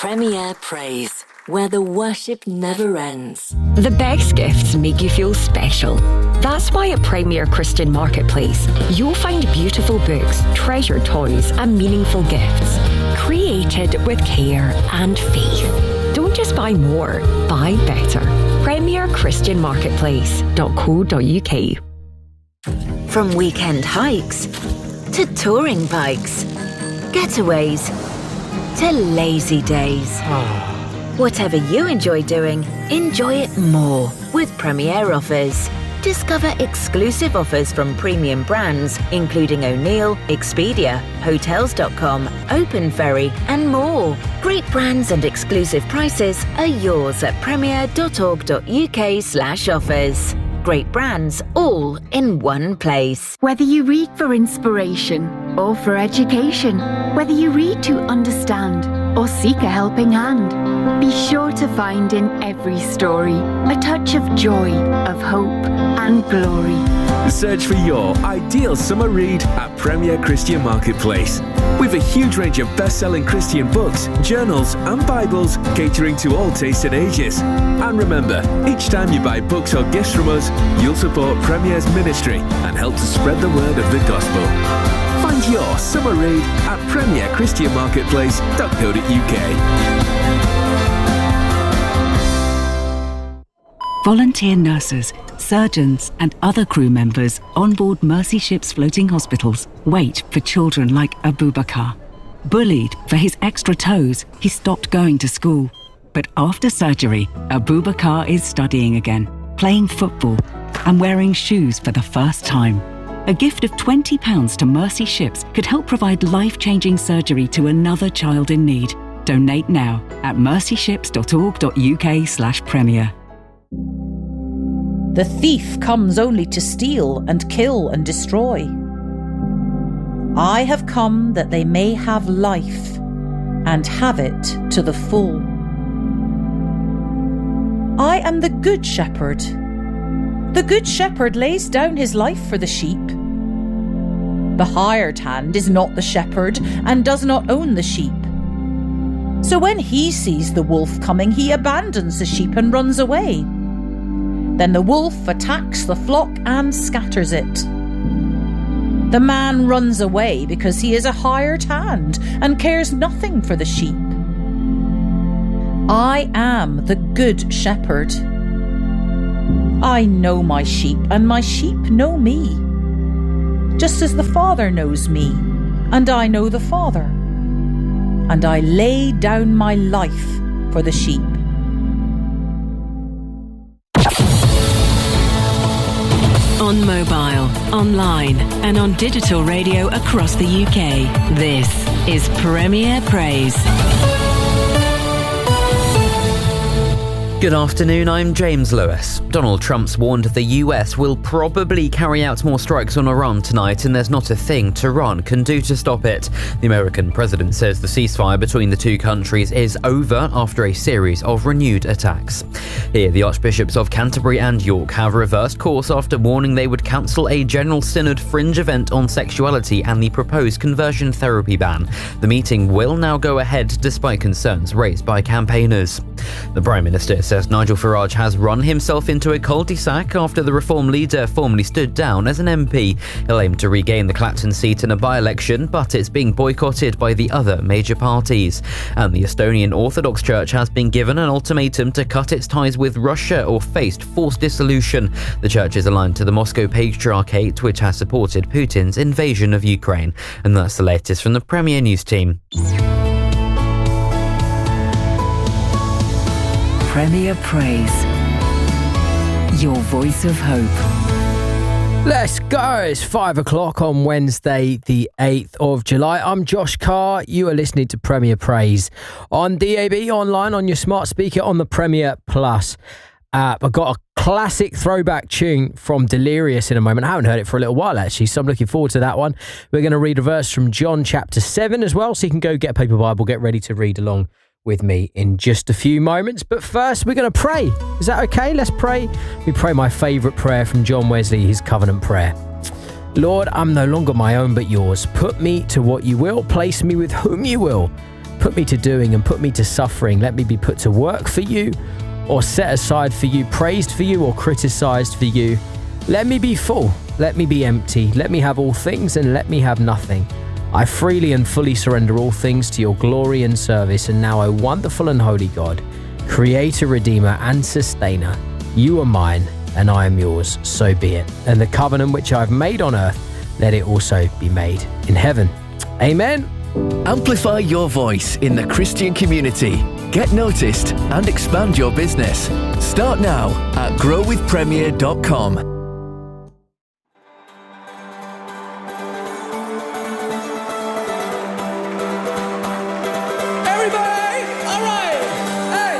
Premier Praise, where the worship never ends. The best gifts make you feel special. That's why at Premier Christian Marketplace, you'll find beautiful books, treasured toys, and meaningful gifts, created with care and faith. Don't just buy more, buy better. PremierChristianMarketplace.co.uk. From weekend hikes to touring bikes, getaways to lazy days. Whatever you enjoy doing, enjoy it more with Premier Offers. Discover exclusive offers from premium brands, including O'Neill, Expedia, Hotels.com, Open Ferry, and more. Great brands and exclusive prices are yours at premier.org.uk/offers. Great brands, all in one place. Whether you read for inspiration or for education, whether you read to understand or seek a helping hand, be sure to find in every story a touch of joy, of hope and glory. Search for your ideal summer read at Premier Christian Marketplace. With a huge range of best-selling Christian books, journals and Bibles catering to all tastes and ages. And remember, each time you buy books or gifts from us, you'll support Premier's ministry and help to spread the word of the gospel. Find your summer read at premierchristianmarketplace.co.uk. Volunteer nurses, surgeons and other crew members on board Mercy Ships floating hospitals wait for children like Abubakar. Bullied for his extra toes, he stopped going to school. But after surgery, Abubakar is studying again, playing football and wearing shoes for the first time. A gift of £20 to Mercy Ships could help provide life-changing surgery to another child in need. Donate now at mercyships.org.uk/premier. The thief comes only to steal and kill and destroy. I have come that they may have life and have it to the full. I am the good shepherd. The good shepherd lays down his life for the sheep. The hired hand is not the shepherd and does not own the sheep. So when he sees the wolf coming, he abandons the sheep and runs away. Then the wolf attacks the flock and scatters it. The man runs away because he is a hired hand and cares nothing for the sheep. I am the good shepherd. I know my sheep, and my sheep know me, just as the Father knows me, and I know the Father, and I lay down my life for the sheep. On mobile, online and on digital radio across the UK, this is Premier Praise. Good afternoon, I'm James Lewis. Donald Trump's warned the US will probably carry out more strikes on Iran tonight, and there's not a thing Tehran can do to stop it. The American president says the ceasefire between the two countries is over after a series of renewed attacks. Here, the Archbishops of Canterbury and York have reversed course after warning they would cancel a General Synod fringe event on sexuality and the proposed conversion therapy ban. The meeting will now go ahead despite concerns raised by campaigners. The Prime Minister says Nigel Farage has run himself into a cul-de-sac after the Reform leader formally stood down as an MP. He'll aim to regain the Clapton seat in a by-election, but it's being boycotted by the other major parties. And the Estonian Orthodox Church has been given an ultimatum to cut its ties with Russia or face forced dissolution. The church is aligned to the Moscow Patriarchate, which has supported Putin's invasion of Ukraine. And that's the latest from the Premier News team. Premier Praise, your voice of hope. Let's go. It's 5 o'clock on Wednesday, the 8th of July. I'm Josh Carr. You are listening to Premier Praise on DAB, online, on your smart speaker, on the Premier Plus app. I've got a classic throwback tune from Delirious in a moment. I haven't heard it for a little while, actually, so I'm looking forward to that one. We're going to read a verse from John chapter 7 as well, so you can go get a paper Bible, get ready to read along with me in just a few moments. But first, we're going to pray. Is that okay? Let's pray. We pray my favourite prayer from John Wesley, his covenant prayer. Lord, I'm no longer my own but yours. Put me to what you will. Place me with whom you will. put me to doing and put me to suffering. Let me be put to work for you or set aside for you, praised for you or criticized for you. Let me be full. Let me be empty. Let me have all things and let me have nothing. I freely and fully surrender all things to your glory and service. And now, O wonderful and holy God, Creator, Redeemer and Sustainer, you are mine and I am yours, so be it. And the covenant which I have made on earth, let it also be made in heaven. Amen. Amplify your voice in the Christian community. Get noticed and expand your business. Start now at growwithpremier.com.